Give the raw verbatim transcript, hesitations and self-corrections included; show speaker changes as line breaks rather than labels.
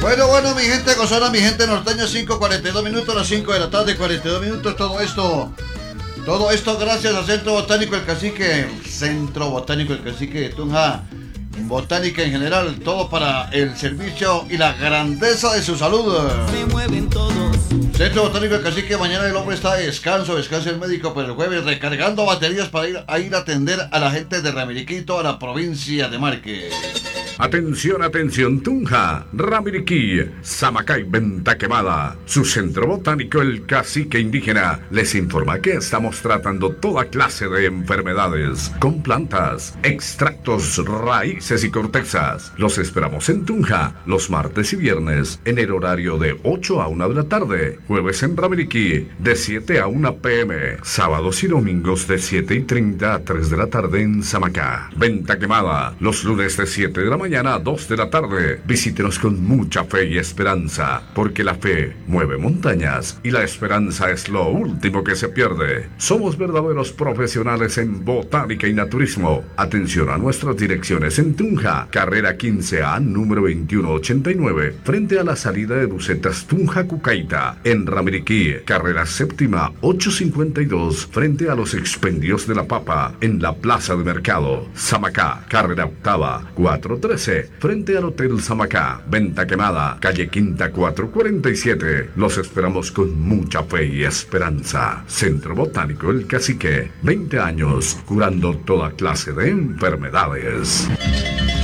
Bueno, bueno, mi gente gozona, mi gente norteña, cinco cuarenta y dos minutos, las cinco de la tarde, cuarenta y dos minutos, todo esto, todo esto gracias al Centro Botánico El Cacique, Centro Botánico El Cacique de Tunja, botánica en general, todo para el servicio y la grandeza de su salud.
Se mueven todos.
Centro Botánico El Cacique, mañana el hombre está de descanso, descansa el médico, pero el jueves recargando baterías para ir a ir a atender a la gente de Ramiriquito, a la provincia de Marque.
Atención, atención, Tunja, Ramiriquí, Samacay, Venta Quemada. Su centro botánico, el Cacique Indígena, les informa que estamos tratando toda clase de enfermedades con plantas, extractos, raíces y cortezas. Los esperamos en Tunja los martes y viernes en el horario de ocho a una de la tarde. Jueves en Ramiriquí de siete a una pe eme. Sábados y domingos de siete y treinta a tres de la tarde en Samacá. Venta Quemada los lunes de siete de la mañana. Mañana a dos de la tarde. Visítenos con mucha fe y esperanza, porque la fe mueve montañas y la esperanza es lo último que se pierde. Somos verdaderos profesionales en botánica y naturismo. Atención a nuestras direcciones en Tunja, carrera quince A, número veintiuno ochenta y nueve, frente a la salida de Bucetas Tunja Cucaita. En Ramiriquí, carrera séptima ochocientos cincuenta y dos, frente a los expendios de la papa, en la plaza de mercado. Samacá, carrera octava cuatro trece, frente al Hotel Samacá. Venta Quemada, calle Quinta cuatrocientos cuarenta y siete. Los esperamos con mucha fe y esperanza. Centro Botánico El Cacique, veinte años curando toda clase de enfermedades.